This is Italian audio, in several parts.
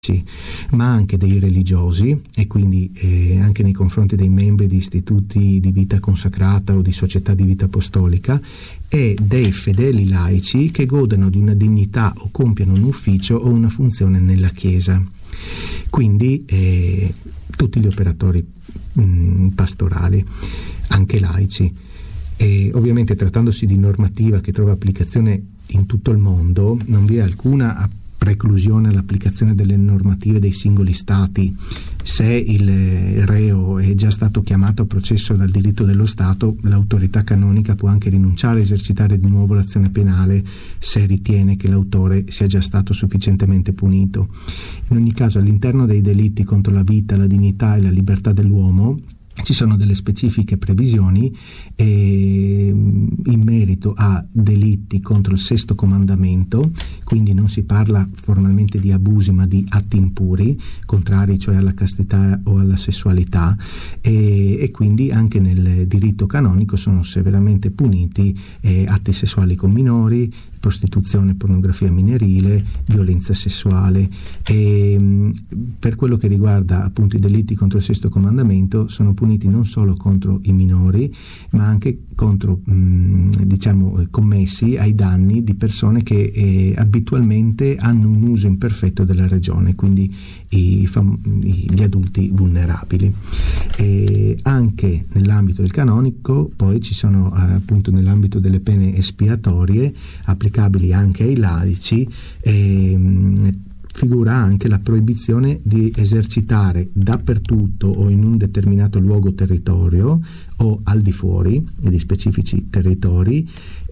ma anche dei religiosi, e quindi anche nei confronti dei membri di istituti di vita consacrata o di società di vita apostolica, e dei fedeli laici che godano di una dignità o compiano un ufficio o una funzione nella Chiesa. Quindi tutti gli operatori pastorali, anche laici. E ovviamente, trattandosi di normativa che trova applicazione in tutto il mondo, non vi è alcuna preclusione all'applicazione delle normative dei singoli stati. Se il reo è già stato chiamato a processo dal diritto dello Stato, l'autorità canonica può anche rinunciare a esercitare di nuovo l'azione penale se ritiene che l'autore sia già stato sufficientemente punito. In ogni caso, all'interno dei delitti contro la vita, la dignità e la libertà dell'uomo ci sono delle specifiche previsioni in merito a delitti contro il sesto comandamento, quindi non si parla formalmente di abusi ma di atti impuri, contrari cioè alla castità o alla sessualità, e quindi anche nel diritto canonico sono severamente puniti atti sessuali con minori, prostituzione, pornografia minorile, violenza sessuale. E per quello che riguarda appunto i delitti contro il sesto comandamento, sono puniti non solo contro i minori, ma anche contro commessi ai danni di persone che abitualmente hanno un uso imperfetto della regione, quindi gli adulti vulnerabili. E anche nell'ambito del canonico poi ci sono appunto nell'ambito delle pene espiatorie applicabili anche ai laici, figura anche la proibizione di esercitare dappertutto o in un determinato luogo o territorio o al di fuori di specifici territori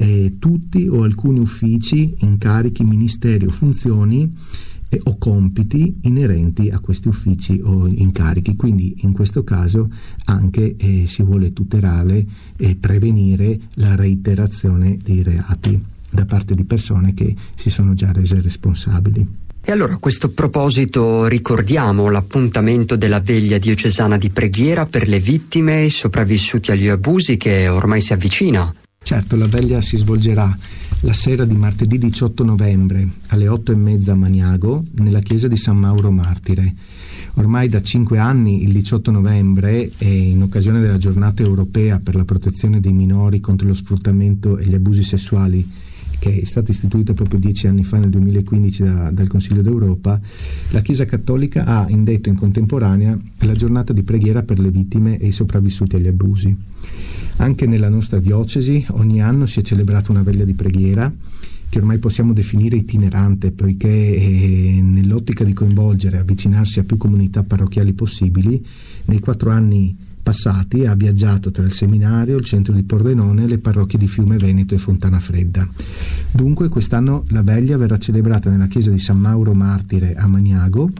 tutti o alcuni uffici, incarichi, ministeri o funzioni o compiti inerenti a questi uffici o incarichi. Quindi in questo caso anche si vuole tutelare e prevenire la reiterazione dei reati da parte di persone che si sono già rese responsabili. E allora, a questo proposito, ricordiamo l'appuntamento della veglia diocesana di preghiera per le vittime e sopravvissuti agli abusi che ormai si avvicina. Certo, la veglia si svolgerà la sera di martedì 18 novembre alle 8:30 a Maniago, nella chiesa di San Mauro Martire. Ormai da 5 anni, il 18 novembre, in occasione della giornata europea per la protezione dei minori contro lo sfruttamento e gli abusi sessuali, che è stata istituita proprio 10 anni fa, nel 2015, dal Consiglio d'Europa, la Chiesa Cattolica ha indetto in contemporanea la giornata di preghiera per le vittime e i sopravvissuti agli abusi. Anche nella nostra diocesi ogni anno si è celebrata una veglia di preghiera, che ormai possiamo definire itinerante, poiché nell'ottica di coinvolgere e avvicinarsi a più comunità parrocchiali possibili, nei 4 anni passati ha viaggiato tra il seminario, il centro di Pordenone e le parrocchie di Fiume Veneto e Fontana Fredda. Dunque quest'anno la veglia verrà celebrata nella chiesa di San Mauro Martire a Maniago,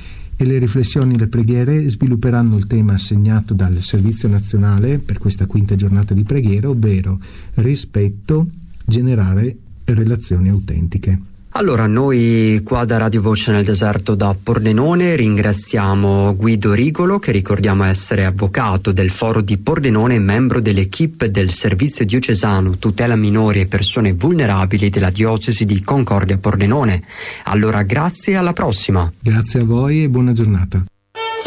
e le riflessioni e le preghiere svilupperanno il tema assegnato dal Servizio Nazionale per questa 5ª giornata di preghiera, ovvero rispetto, generare relazioni autentiche. Allora, noi qua da Radio Voce nel Deserto da Pordenone ringraziamo Guido Rigolo, che ricordiamo essere avvocato del Foro di Pordenone e membro dell'equipe del Servizio Diocesano Tutela Minori e Persone Vulnerabili della Diocesi di Concordia Pordenone. Allora, grazie e alla prossima. Grazie a voi e buona giornata.